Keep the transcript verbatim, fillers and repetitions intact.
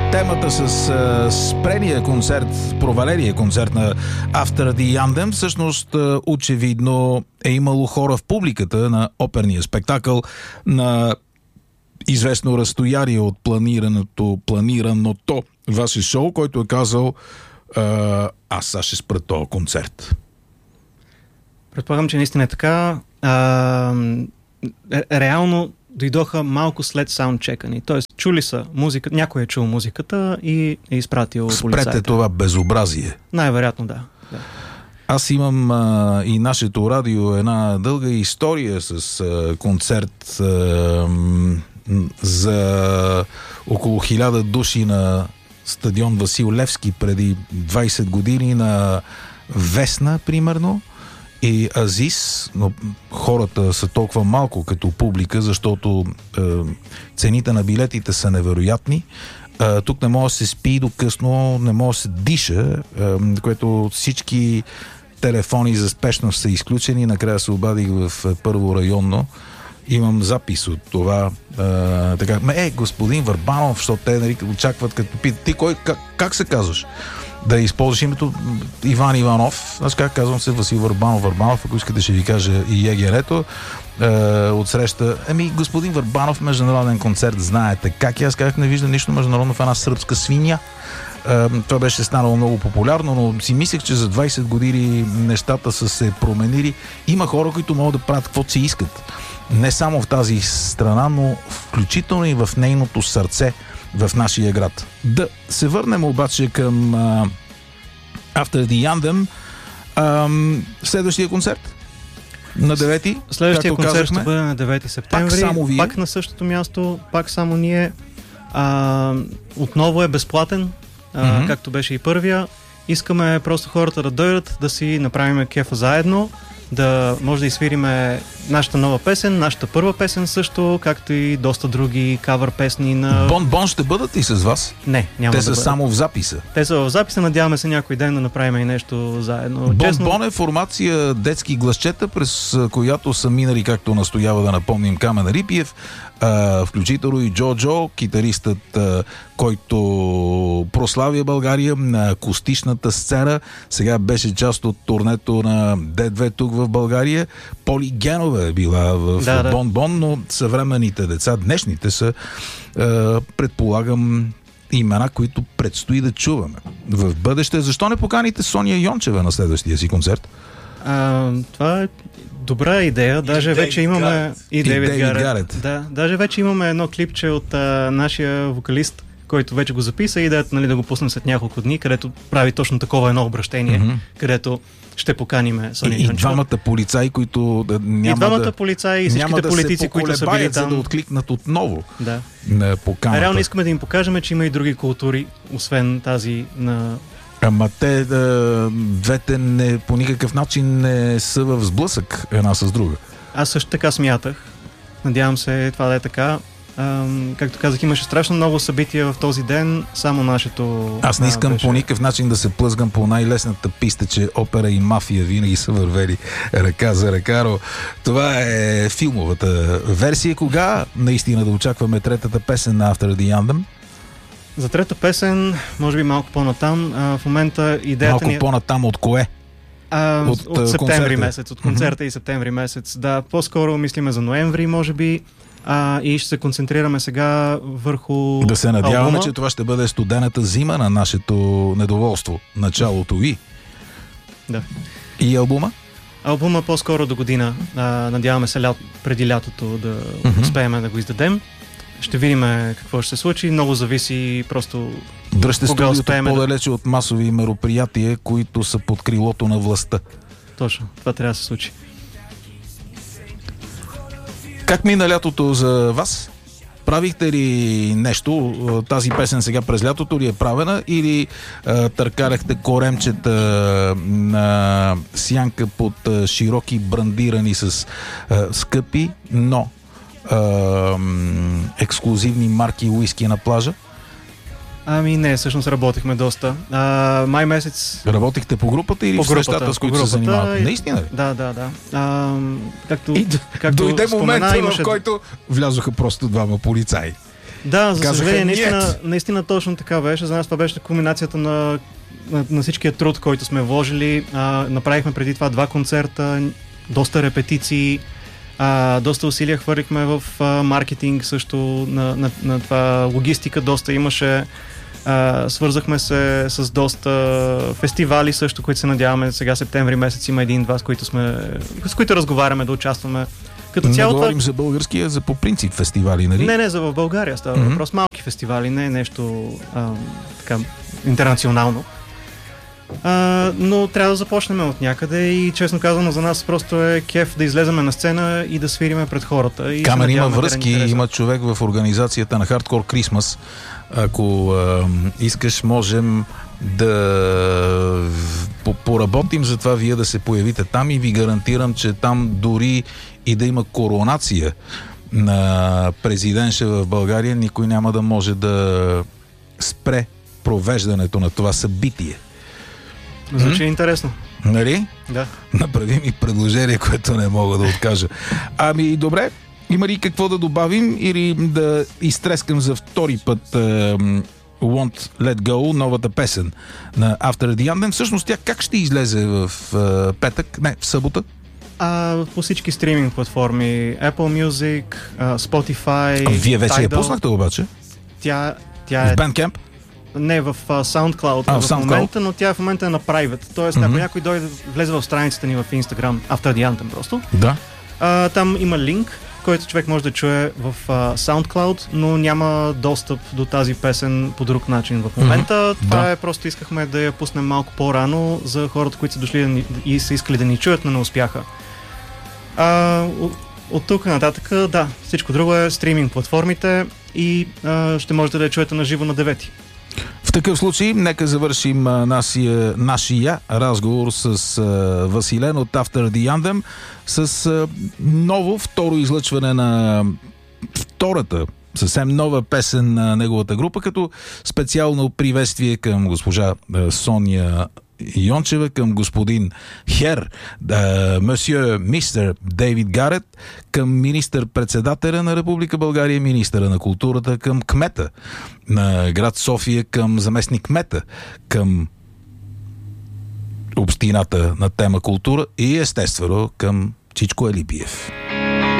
Темата с а, спрения концерт, проваления концерт на After the Anthem, всъщност а, очевидно е имало хора в публиката на оперния спектакъл на известно разстояние от планираното, планираното ваше шоу, който е казал а, аз сега ще спра този концерт. Предполагам, че наистина е така. А, реално дойдоха малко след саундчека ни. Тоест, чули са музика, някой е чул музиката и е изпратил полицайите. Спрете това безобразие. Най-вероятно, да. да. Аз имам а, и нашето радио една дълга история с а, концерт а, за около хиляда души на стадион Васил Левски преди двайсет години на Весна, примерно. И Азис, но хората са толкова малко като публика, защото е, цените на билетите са невероятни. Е, тук не може да се спи до късно, не може да се диша, е, което всички телефони за спешност са изключени. Накрая се обадих в първо районно. Имам запис от това. Е, така, е, господин Върбанов, защото те нали, очакват като питат, ти кой, как, как се казваш? Да използваш името Иван Иванов. Аз как казвам се Васил Върбанов Върбанов, ако искате ще ви кажа и егерето. Е, отсреща. Еми, господин Върбанов, международен концерт, знаете как. И аз казах, не виждам нищо международно в една сръбска свиня. Е, това беше станало много популярно, но си мислех, че за двайсет години нещата са се променили. Има хора, които могат да правят каквото си искат. Не само в тази страна, но включително и в нейното сърце в нашия град. Да се върнем обаче към uh, After the Anthem. Uh, следващия концерт на девети. Следващия концерт казахме, ще бъде на девети септември. Пак само вие. Пак на същото място, пак само ние. Uh, отново е безплатен, uh, mm-hmm. както беше и първия. Искаме просто хората да дойдат, да си направим кефа заедно, да може да изсвириме нашата нова песен, нашата първа песен също, както и доста други кавър песни на... Бон Бон ще бъдат ли с вас? Не, няма Те да са бъдат. само в записа. Те са в записа, надяваме се някой ден да направим и нещо заедно. Бон Честно... Бон е формация детски гласчета, през която са минали, както настоява да напомним, Камен Рипиев, а, включително и Джо Джо, китаристът, а, който прославя България на акустичната сцена. Сега беше част от турнето на Д две тук в България. Поли Генова е била в да, да. Бон Бон, но съвременните деца, днешните са, а, предполагам, имена, които предстои да чуваме в бъдеще. Защо не поканите Соня Йончева на следващия си концерт? А, това е добра идея. Даже и вече Дейвид имаме... Гарет. И, И Дейвид Дейвид Гарет. Гарет. Да, даже вече имаме едно клипче от а, нашия вокалист, който вече го записа, идеята нали, да го пуснем след няколко дни, където прави точно такова едно обращение, mm-hmm. където ще поканиме Соня И, и двамата полицаи, които да, няма и двамата да, полицаи и всичките да политици, които са били там. За да откликнат отново да. на поканата. А реално искаме да им покажем, че има и други култури, освен тази на... Ама те да, двете не, по никакъв начин не са в сблъсък една с друга. Аз също така смятах. Надявам се това да е така. Ам, както казах, имаше страшно много събития в този ден, само нашето... Аз не искам беше... по никакъв начин да се плъзгам по най-лесната писта, че опера и мафия винаги са вървели ръка за ръка, но това е филмовата версия. Кога наистина да очакваме третата песен на After the Anthem? За трета песен, може би малко по-натам. А, в момента идеята Малко ни е... по-натам от кое? А, от, от септември концерта. месец. От концерта mm-hmm. и септември месец. Да, по-скоро мислиме за ноември, може би. А, и ще се концентрираме сега върху Да се надяваме, албума. че това ще бъде студената зима на нашето недоволство. Началото и. Да. И албума? Албума по-скоро до година. А, надяваме се ля... преди лятото да Mm-hmm. успеем да го издадем. Ще видим какво ще се случи. Много зависи просто Дръжте кога студиото успеем по-далече да... от масови мероприятия, които са под крилото на властта. Точно. Това трябва да се случи. Как мина лятото за вас? Правихте ли нещо? Тази песен сега през лятото ли е правена или а, търкаляхте коремчета на сянка под а, широки брандирани с а, скъпи, но а, ексклузивни марки уиски на плажа? Ами не, всъщност работихме доста. А, май месец... Работихте по групата или по в групата, срещата, с които групата, се занимавате? И... Наистина ли? Да, да, да. А, както, И както дойде спомена, момента, имаше... в който влязоха просто двама полицаи. Да, за Казаха, съжаление, наистина, «Нет». наистина точно така беше. За нас това беше кулминацията на, на, на всичкия труд, който сме вложили. А, направихме преди това два концерта, доста репетиции, а, доста усилия хвърлихме в а, маркетинг също, на, на, на това логистика доста имаше. А, свързахме се с доста фестивали също, които се надяваме сега септември месец има един-два, с които сме, с които разговаряме да участваме. Като Не цяло говорим това... за български, а за по принцип фестивали, нали? Не, не, за в България става Mm-hmm. въпрос. Малки фестивали, не е нещо а, така интернационално. А, но трябва да започнем от някъде и честно казано за нас просто е кеф да излеземе на сцена и да свириме пред хората. И Камен има надяваме връзки, да има човек в организацията на Hardcore Christmas. Ако а, искаш, можем да поработим за това вие да се появите там и ви гарантирам, че там дори и да има коронация на президентша в България, никой няма да може да спре провеждането на това събитие. Звучи м-м? интересно. Нали? Да. Направи ми предложение, което не мога да откажа. Ами, добре. Има ли какво да добавим или да изтрескам за втори път uh, Won't Let Go, новата песен на After the Anthem? Всъщност тя как ще излезе в uh, петък? Не, в събота? А, по всички стриминг платформи. Apple Music, uh, Spotify, а, вие вече Tidal. я пуснахте обаче? Тя, тя е... В Bandcamp? Не, в uh, SoundCloud а, в, в SoundCloud? момента, но тя в момента е на private. Тоест, mm-hmm. ако някой дойде, влезе в страницата ни в Instagram, After the Anthem просто. Да. Uh, там има линк, който човек може да чуе в uh, SoundCloud, но няма достъп до тази песен по друг начин в момента. Mm-hmm. Това да. е, просто искахме да я пуснем малко по-рано за хората, които са дошли да ни, и са искали да ни чуят, но не успяха. Uh, от, от тук нататък, да, всичко друго е стриминг платформите и uh, ще можете да я чуете на живо на девети. В такъв случай, нека завършим а, нашия, нашия разговор с а, Василен от After the Anthem с а, ново второ излъчване на втората, съвсем нова песен на неговата група, като специално приветствие към госпожа а, Соня Йончева, към господин Хер, месье мистер Дейвид Гарет, към министър-председателя на Република България, министъра на културата, към кмета на град София, към заместник кмета, към общината на тема култура и естествено към Чичко Елипиев.